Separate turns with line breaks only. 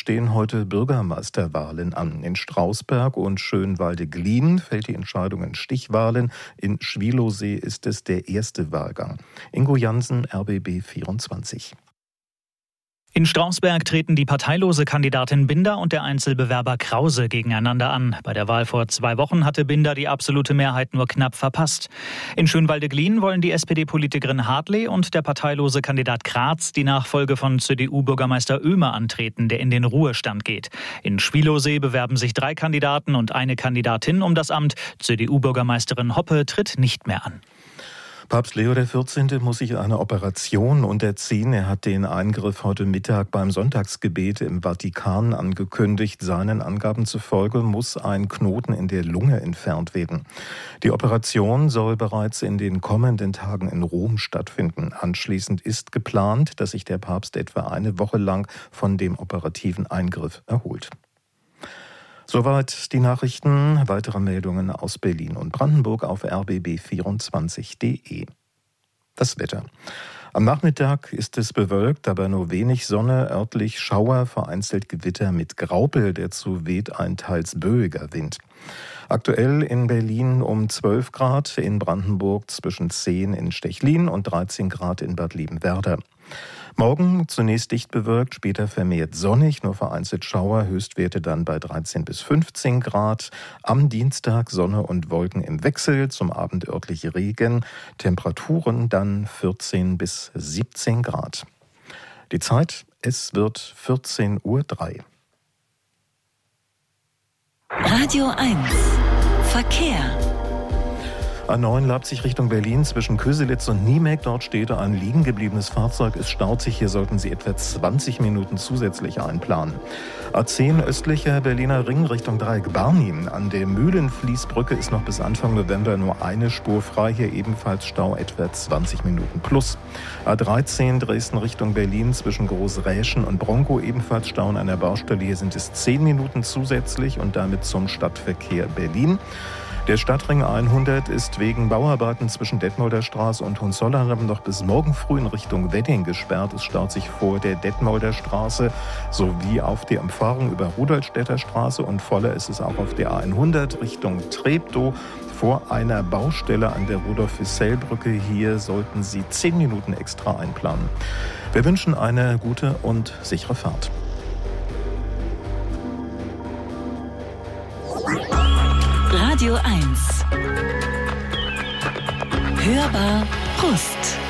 stehen heute Bürgermeisterwahlen an. In Strausberg und Schönwalde-Glien fällt die Entscheidung in Stichwahlen. In Schwielowsee ist es der erste Wahlgang. Ingo Jansen, RBB 24.
In Strausberg treten die parteilose Kandidatin Binder und der Einzelbewerber Krause gegeneinander an. Bei der Wahl vor 2 Wochen hatte Binder die absolute Mehrheit nur knapp verpasst. In Schönwalde-Glien wollen die SPD-Politikerin Hartley und der parteilose Kandidat Graz die Nachfolge von CDU-Bürgermeister Oehmer antreten, der in den Ruhestand geht. In Schwielowsee bewerben sich 3 Kandidaten und eine Kandidatin um das Amt. CDU-Bürgermeisterin Hoppe tritt nicht mehr an.
Papst Leo XIV. Muss sich einer Operation unterziehen. Er hat den Eingriff heute Mittag beim Sonntagsgebet im Vatikan angekündigt. Seinen Angaben zufolge muss ein Knoten in der Lunge entfernt werden. Die Operation soll bereits in den kommenden Tagen in Rom stattfinden. Anschließend ist geplant, dass sich der Papst etwa eine Woche lang von dem operativen Eingriff erholt. Soweit die Nachrichten. Weitere Meldungen aus Berlin und Brandenburg auf rbb24.de. Das Wetter. Am Nachmittag ist es bewölkt, aber nur wenig Sonne, örtlich Schauer, vereinzelt Gewitter mit Graupel, dazu weht ein teils böiger Wind. Aktuell in Berlin um 12 Grad, in Brandenburg zwischen 10 in Stechlin und 13 Grad in Bad Liebenwerda. Morgen zunächst dicht bewölkt, später vermehrt sonnig, nur vereinzelt Schauer, Höchstwerte dann bei 13 bis 15 Grad. Am Dienstag Sonne und Wolken im Wechsel, zum Abend örtlich Regen, Temperaturen dann 14 bis 17 Grad. Die Zeit, es wird 14:03 Uhr.
Radio 1 Verkehr.
A9 Leipzig Richtung Berlin zwischen Köselitz und Niemek. Dort steht ein liegen gebliebenes Fahrzeug. Es staut sich. Hier sollten Sie etwa 20 Minuten zusätzlich einplanen. A10 östlicher Berliner Ring Richtung Dreieck Barnim. An der Mühlenfließbrücke ist noch bis Anfang November nur eine Spur frei. Hier ebenfalls Stau etwa 20 Minuten plus. A13 Dresden Richtung Berlin zwischen Großräschen und Bronkow ebenfalls Stau an einer Baustelle. Hier sind es 10 Minuten zusätzlich und damit zum Stadtverkehr Berlin. Der Stadtring 100 ist wegen Bauarbeiten zwischen Detmolder Straße und Hohenzollern noch bis morgen früh in Richtung Wedding gesperrt. Es staut sich vor der Detmolder Straße sowie auf der Umfahrung über Rudolstädter Straße und voller ist es auch auf der A100 Richtung Treptow vor einer Baustelle an der Rudolf-Füssell-Brücke. Hier sollten Sie 10 Minuten extra einplanen. Wir wünschen eine gute und sichere Fahrt.
Radio 1 Hörbar Brust.